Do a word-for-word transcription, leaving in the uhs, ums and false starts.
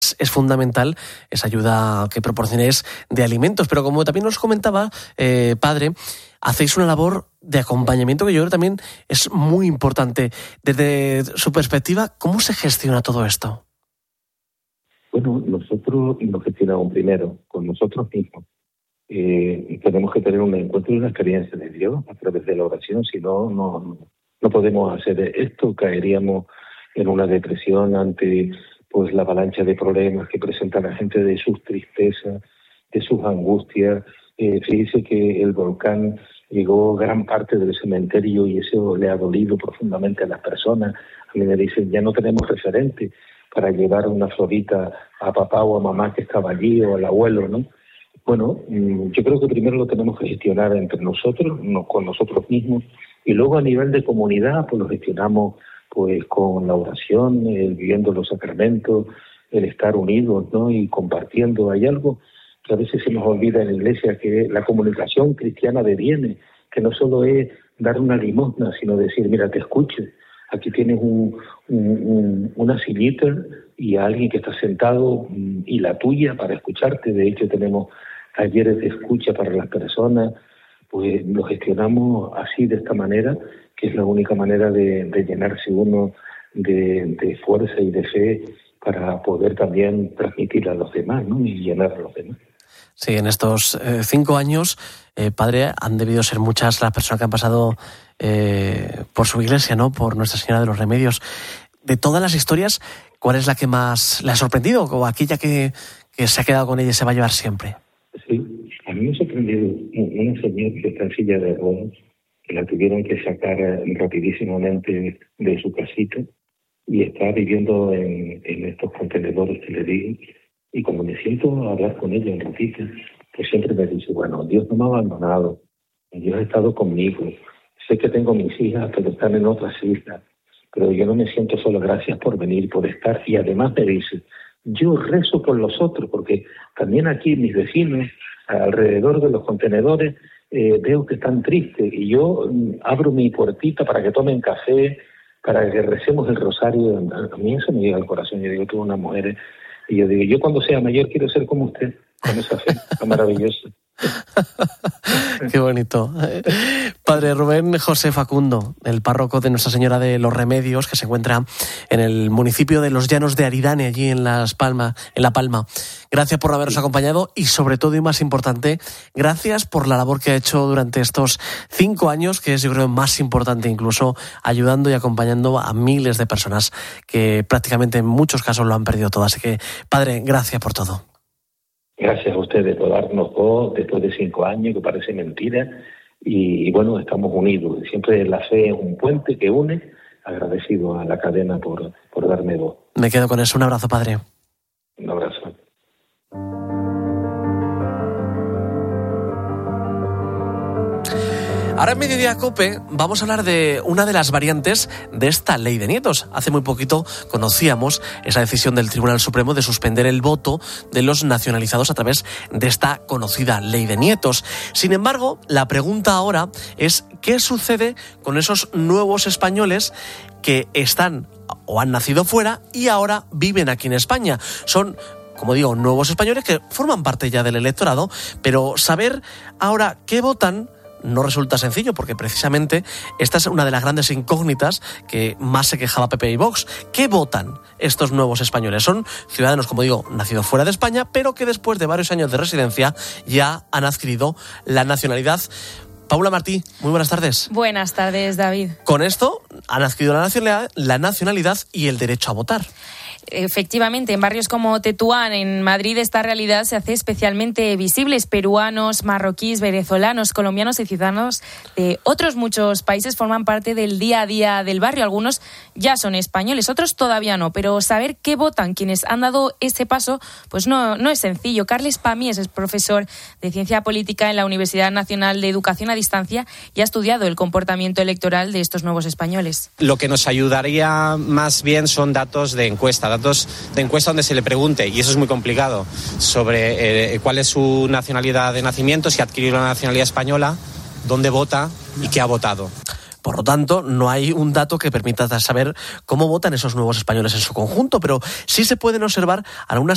es, es fundamental esa ayuda que proporcionéis de alimentos. Pero como también nos comentaba, eh, padre, hacéis una labor de acompañamiento que yo creo también es muy importante. Desde su perspectiva, ¿cómo se gestiona todo esto? Bueno, nosotros lo gestionamos primero con nosotros mismos. Eh, tenemos que tener un encuentro y una experiencia de Dios a través de la oración, si no, no, no podemos hacer esto, caeríamos en una depresión ante pues la avalancha de problemas que presenta la gente, de sus tristezas, de sus angustias. Eh, fíjese que el volcán llegó gran parte del cementerio y eso le ha dolido profundamente a las personas. A mí me dicen, ya no tenemos referente para llevar una florita a papá o a mamá que estaba allí, o al abuelo, ¿no? Bueno, yo creo que primero lo tenemos que gestionar entre nosotros, no, con nosotros mismos, y luego a nivel de comunidad, pues lo gestionamos pues con la oración, el viviendo los sacramentos, el estar unidos, ¿no? Y compartiendo. Hay algo que a veces se nos olvida en la iglesia, que la comunicación cristiana deviene, que no solo es dar una limosna, sino decir, mira, te escucho. Aquí tienes un, un, un, una sillita y alguien que está sentado y la tuya para escucharte. De hecho, tenemos talleres de escucha para las personas. Pues lo gestionamos así, de esta manera, que es la única manera de, de llenarse uno de, de fuerza y de fe para poder también transmitir a los demás, ¿no? Y llenar a los demás. Sí, en estos eh, cinco años, eh, padre, han debido ser muchas las personas que han pasado eh, por su iglesia, ¿no? Por Nuestra Señora de los Remedios. De todas las historias, ¿cuál es la que más le ha sorprendido o aquella que, que se ha quedado con ella y se va a llevar siempre? Sí, a mí me ha sorprendido una señora que está en silla de ruedas, que la tuvieron que sacar rapidísimamente de su casita y está viviendo en, en estos contenedores que le digo. Y cuando me siento a hablar con ella un ratito, pues siempre me dice, bueno, Dios no me ha abandonado, Dios ha estado conmigo. Sé que tengo mis hijas, pero están en otras islas, pero yo no me siento solo. Gracias por venir, por estar. Y además me dice, yo rezo por los otros, porque también aquí mis vecinos, alrededor de los contenedores, eh, veo que están tristes. Y yo mm, abro mi puertita para que tomen café, para que recemos el rosario. A mí eso me llega al corazón. Yo digo, tú una mujer... Y yo digo, yo cuando sea mayor quiero ser como usted, con esa fe tan maravillosa. Qué bonito. Padre Rubén José Facundo, el párroco de Nuestra Señora de los Remedios, que se encuentra en el municipio de Los Llanos de Aridane, allí en Las Palmas, en La Palma. Gracias por habernos acompañado y, sobre todo y más importante, gracias por la labor que ha hecho durante estos cinco años, que es, yo creo, más importante incluso, ayudando y acompañando a miles de personas que prácticamente en muchos casos lo han perdido todo. Así que, padre, gracias por todo. Gracias a ustedes por darnos voz después de cinco años, que parece mentira, y, y bueno, estamos unidos. Siempre la fe es un puente que une. Agradecido a la cadena por, por darme voz. Me quedo con eso. Un abrazo, padre. Un abrazo. Ahora en Mediodía COPE vamos a hablar de una de las variantes de esta ley de nietos. Hace muy poquito conocíamos esa decisión del Tribunal Supremo de suspender el voto de los nacionalizados a través de esta conocida ley de nietos. Sin embargo, la pregunta ahora es ¿qué sucede con esos nuevos españoles que están o han nacido fuera y ahora viven aquí en España? Son, como digo, nuevos españoles que forman parte ya del electorado, pero saber ahora qué votan no resulta sencillo, porque precisamente esta es una de las grandes incógnitas que más se quejaba P P y Vox. ¿Qué votan estos nuevos españoles? Son ciudadanos, como digo, nacidos fuera de España, pero que después de varios años de residencia ya han adquirido la nacionalidad. Paula Martí, muy buenas tardes. Buenas tardes, David. Con esto han adquirido la nacionalidad, la nacionalidad y el derecho a votar. Efectivamente, en barrios como Tetuán, en Madrid, esta realidad se hace especialmente visible. Peruanos, marroquíes, venezolanos, colombianos y ciudadanos de otros muchos países forman parte del día a día del barrio. Algunos ya son españoles, otros todavía no. Pero saber qué votan quienes han dado ese paso, pues no, no es sencillo. Carles Pamies es profesor de Ciencia Política en la Universidad Nacional de Educación a Distancia y ha estudiado el comportamiento electoral de estos nuevos españoles. Lo que nos ayudaría más bien son datos de encuesta, datos de encuesta donde se le pregunte, y eso es muy complicado, sobre eh, cuál es su nacionalidad de nacimiento, si ha adquirido la nacionalidad española, dónde vota y qué ha votado. Por lo tanto, no hay un dato que permita saber cómo votan esos nuevos españoles en su conjunto, pero sí se pueden observar algunas